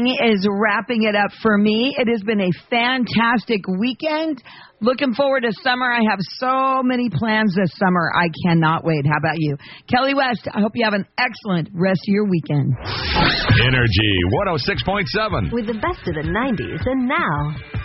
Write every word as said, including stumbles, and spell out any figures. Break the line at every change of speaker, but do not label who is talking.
is wrapping it up for me. It has been a fantastic weekend. Looking forward to summer. I have so many plans this summer. I cannot wait. How about you? Kelly West, I hope you have an excellent rest of your weekend.
Energy one oh six point seven.
With the best of the nineties and now.